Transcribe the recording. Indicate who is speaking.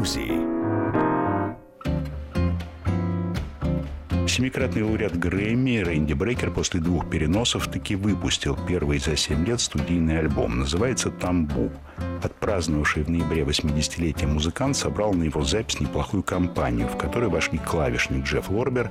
Speaker 1: иллюзий.
Speaker 2: Семикратный лауреат Грэмми Рэнди Брейкер после 2 переносов таки выпустил первый за 7 лет студийный альбом. Называется «Тамбу». Отпраздновавший в ноябре 80-летие музыкант собрал на его запись неплохую компанию, в которой вошли клавишник Джефф Лорбер